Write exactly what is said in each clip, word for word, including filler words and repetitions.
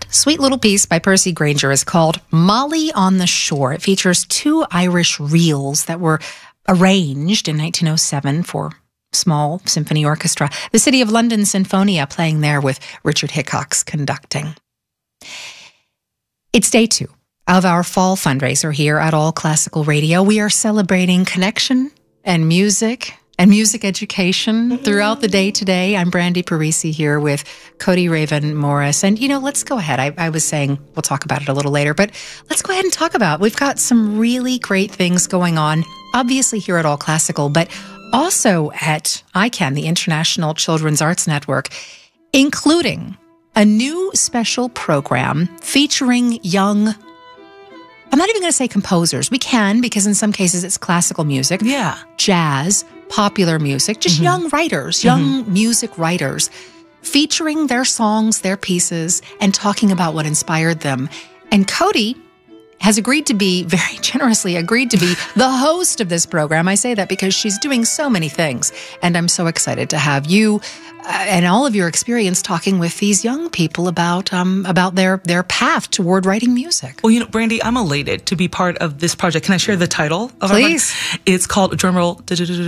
Sweet little piece by Percy Grainger is called Molly on the Shore. It features two Irish reels that were arranged in nineteen oh seven for small symphony orchestra. The City of London Sinfonia playing there with Richard Hickox conducting. It's day two of our fall fundraiser here at All Classical Radio. We are celebrating connection and music and music education mm-hmm. throughout the day today. I'm Brandy Parisi here with Cody Raven Morris. And, you know, let's go ahead. I, I was saying we'll talk about it a little later, but let's go ahead and talk about it. We've got some really great things going on, obviously here at All Classical, but also at I CAN, the International Children's Arts Network, including a new special program featuring young, I'm not even going to say composers. We can, because in some cases it's classical music, yeah, jazz, popular music, just mm-hmm. young writers, young mm-hmm. music writers, featuring their songs, their pieces, and talking about what inspired them. And Cody has agreed to be, very generously agreed to be, the host of this program. I say that because she's doing so many things. And I'm so excited to have you uh, and all of your experience talking with these young people about um, about their, their path toward writing music. Well, you know, Brandy, I'm elated to be part of this project. Can I share the title of Please. Our It's called, drumroll,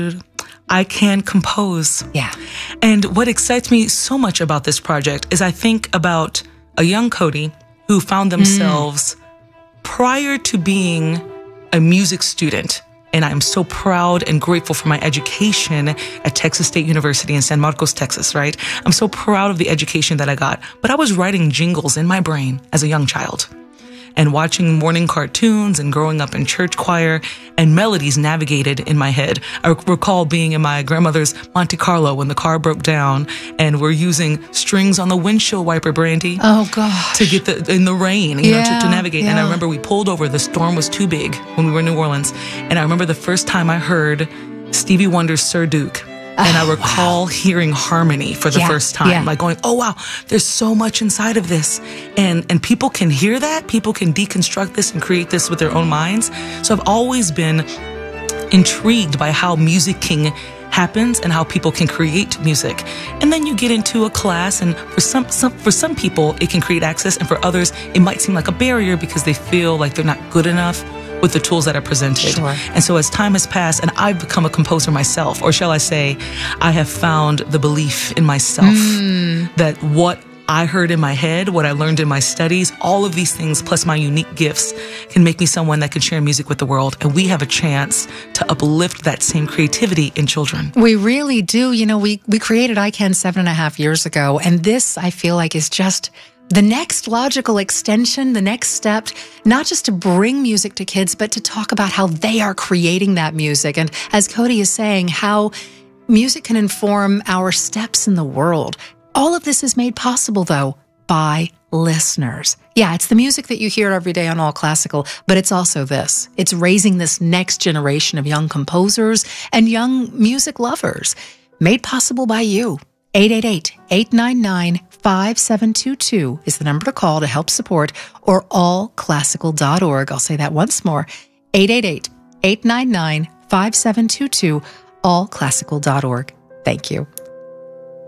I Can Compose. Yeah. And what excites me so much about this project is I think about a young Cody who found themselves mm. prior to being a music student. And I'm so proud and grateful for my education at Texas State University in San Marcos, Texas, right? I'm so proud of the education that I got. But I was writing jingles in my brain as a young child, and watching morning cartoons and growing up in church choir, and melodies navigated in my head. I recall being in my grandmother's Monte Carlo when the car broke down and we're using strings on the windshield wiper, Brandy. Oh, gosh. To get the, in the rain, you yeah, know, to, to navigate. Yeah. And I remember we pulled over, the storm was too big when we were in New Orleans. And I remember the first time I heard Stevie Wonder's Sir Duke. And I recall wow. hearing harmony for the yeah, first time, yeah. like going, oh, wow, there's so much inside of this. And and people can hear that. People can deconstruct this and create this with their own minds. So I've always been intrigued by how musicking happens and how people can create music. And then you get into a class, and for some, some for some people, it can create access. And for others, it might seem like a barrier because they feel like they're not good enough with the tools that are presented. Sure. And so as time has passed and I've become a composer myself, or shall I say, I have found the belief in myself mm. that what I heard in my head, what I learned in my studies, all of these things plus my unique gifts can make me someone that can share music with the world. And we have a chance to uplift that same creativity in children. We really do. You know, we, we created I CAN seven and a half years ago, and this, I feel like, is just the next logical extension, the next step, not just to bring music to kids, but to talk about how they are creating that music. And as Cody is saying, how music can inform our steps in the world. All of this is made possible, though, by listeners. Yeah, it's the music that you hear every day on All Classical, but it's also this. It's raising this next generation of young composers and young music lovers. Made possible by you. eight eight eight, eight nine nine, five seven two two is the number to call to help support, or all classical dot org. I'll say that once more, eight eight eight, eight nine nine, five seven two two, all classical dot org. Thank you.